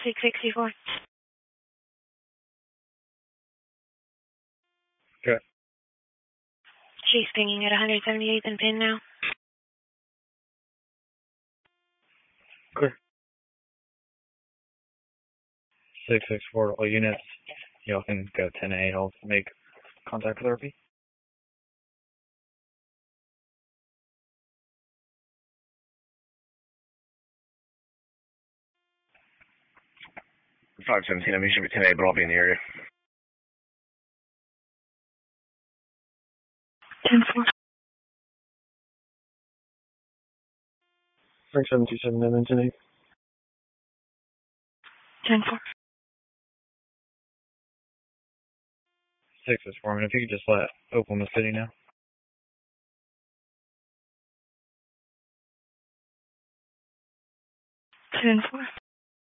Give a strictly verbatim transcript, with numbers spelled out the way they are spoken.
six sixty-four. Okay. She's pinging at one seventy-eighth and Penn now. Clear. six six four, all units. Y'all can go ten eight. I'll make contact with R P. five seventeen, I mean, you should be ten eight, but I'll be in the area. ten four. Frank seven two seven, nine ten eight. ten four. six is four, and if you could just let Oklahoma City know. ten four.